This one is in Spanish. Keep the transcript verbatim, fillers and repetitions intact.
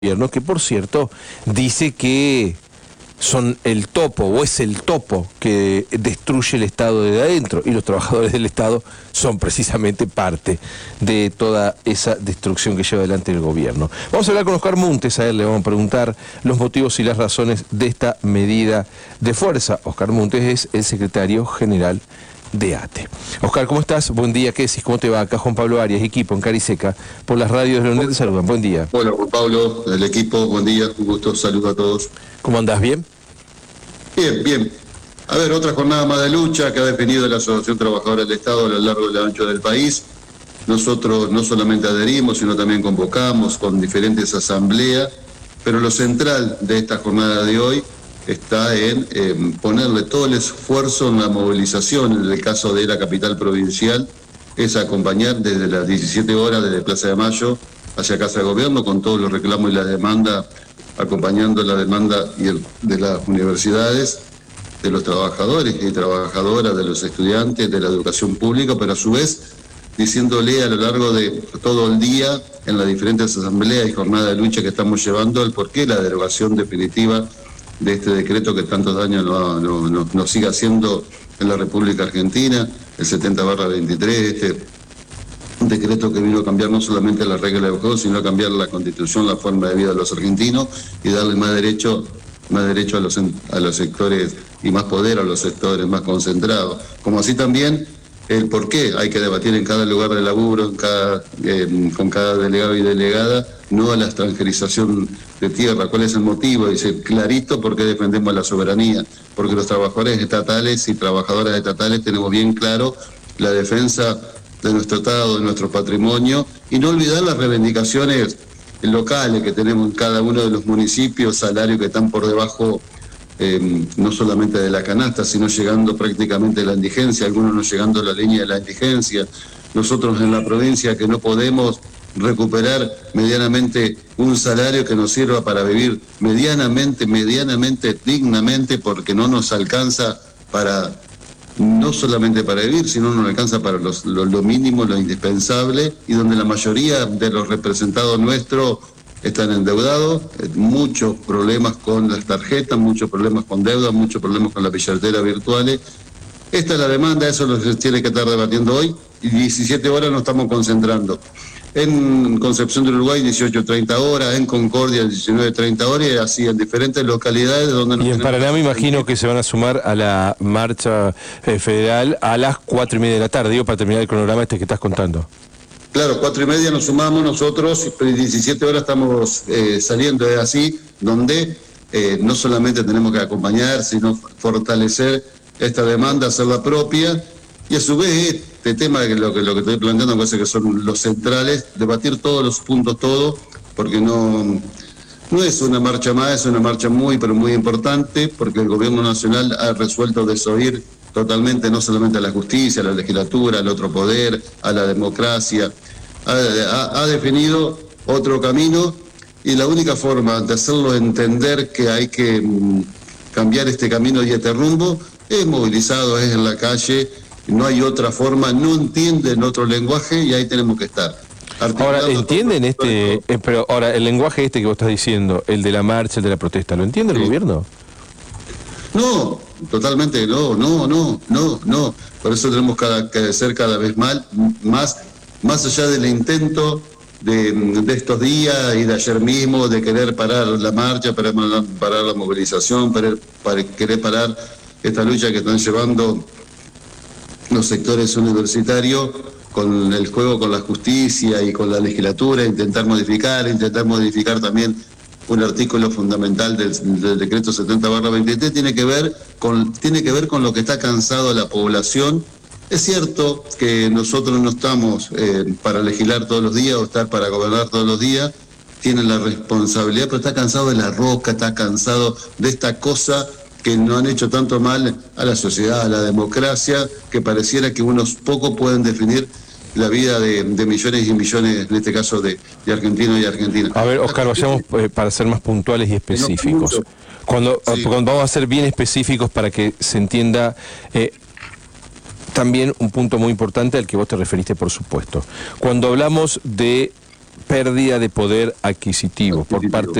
gobierno, que por cierto dice que son el topo o es el topo que destruye el Estado desde adentro, y los trabajadores del Estado son precisamente parte de toda esa destrucción que lleva adelante el gobierno. Vamos a hablar con Oscar Muntes, a él le vamos a preguntar los motivos y las razones de esta medida de fuerza. Oscar Muntes es el secretario general de A T E. Oscar, ¿cómo estás? Buen día, ¿qué decís? ¿Cómo te va? Acá Juan Pablo Arias, equipo en Cariseca, por las radios de la UNED te saludan. Buen día. Bueno, Juan Pablo, el equipo, buen día, un gusto, saludo a todos. ¿Cómo andás? ¿Bien? Bien, bien. A ver, otra jornada más de lucha que ha definido la Asociación Trabajadora del Estado a lo largo y ancho del país. Nosotros no solamente adherimos, sino también convocamos con diferentes asambleas, pero lo central de esta jornada de hoy está en eh, ponerle todo el esfuerzo en la movilización. En el caso de la capital provincial, es acompañar desde las diecisiete horas, desde Plaza de Mayo hacia Casa de Gobierno, con todos los reclamos y las demandas, acompañando la demanda y el, de las universidades, de los trabajadores y trabajadoras, de los estudiantes, de la educación pública, pero a su vez diciéndole a lo largo de todo el día, en las diferentes asambleas y jornadas de lucha que estamos llevando, el porqué la derogación definitiva de este decreto que tantos daños nos no, no, no sigue haciendo en la República Argentina, el setenta barra veintitrés, este un decreto que vino a cambiar no solamente la regla del juego, sino a cambiar la Constitución, la forma de vida de los argentinos y darle más derecho, más derecho a los, a los sectores y más poder a los sectores más concentrados. Como así también el por qué hay que debatir en cada lugar de laburo, en cada, eh, con cada delegado y delegada, no a la extranjerización de tierra. ¿Cuál es el motivo? Dice clarito por qué defendemos la soberanía, porque los trabajadores estatales y trabajadoras estatales tenemos bien claro la defensa de nuestro Estado, de nuestro patrimonio, y no olvidar las reivindicaciones locales que tenemos en cada uno de los municipios, salarios que están por debajo eh, no solamente de la canasta, sino llegando prácticamente a la indigencia, algunos no llegando a la línea de la indigencia. Nosotros en la provincia que no podemos recuperar medianamente un salario que nos sirva para vivir medianamente, medianamente dignamente, porque no nos alcanza para, no solamente para vivir, sino no nos alcanza para los, lo, lo mínimo, lo indispensable, y donde la mayoría de los representados nuestros están endeudados, muchos problemas con las tarjetas, muchos problemas con deuda, muchos problemas con las billeteras virtuales. Esta es la demanda, eso es lo que se tiene que estar debatiendo hoy, y diecisiete horas nos estamos concentrando. En Concepción del Uruguay, dieciocho treinta horas, en Concordia, diecinueve treinta horas, y así en diferentes localidades donde nos... Y en Paraná me imagino que se van a sumar a la marcha eh, federal a las cuatro y media de la tarde, digo, para terminar el cronograma este que estás contando. Claro, cuatro y media nos sumamos nosotros, y diecisiete horas estamos eh, saliendo, es así, donde eh, no solamente tenemos que acompañar, sino fortalecer esta demanda, hacerla propia, y a su vez este tema, que lo que, lo que estoy planteando, me parece que son los centrales, debatir todos los puntos, todo, porque no, no es una marcha más, es una marcha muy, pero muy importante, porque el gobierno nacional ha resuelto desoír totalmente no solamente a la justicia, a la legislatura, al otro poder, a la democracia, ha, ha, ha definido otro camino, y la única forma de hacerlo entender que hay que mm, cambiar este camino y este rumbo es movilizado, es en la calle, no hay otra forma, no entienden otro lenguaje y ahí tenemos que estar. Ahora, ¿entienden este, eh, pero ahora el lenguaje este que vos estás diciendo, el de la marcha, el de la protesta, ¿lo entiende el sí. gobierno? No, totalmente no, no, no, no, no. Por eso tenemos cada, que ser cada vez mal, más, más allá del intento de, de estos días y de ayer mismo, de querer parar la marcha, para parar la movilización, para, para querer parar esta lucha que están llevando los sectores universitarios con el juego con la justicia y con la legislatura, intentar modificar, intentar modificar también un artículo fundamental del, del decreto setenta barra veintitrés, tiene que ver con, tiene que ver con lo que está cansado la población. Es cierto que nosotros no estamos eh, para legislar todos los días o estar para gobernar todos los días, tienen la responsabilidad, pero está cansado de la roca, está cansado de esta cosa que no han hecho tanto mal a la sociedad, a la democracia, que pareciera que unos pocos pueden definir la vida de, de millones y millones, en este caso, de, de argentinos y argentinas. A ver, Oscar, vayamos eh, para ser más puntuales y específicos. Cuando, sí. cuando vamos a ser bien específicos para que se entienda eh, también un punto muy importante al que vos te referiste, por supuesto. Cuando hablamos de pérdida de poder adquisitivo por Adquisitivo. parte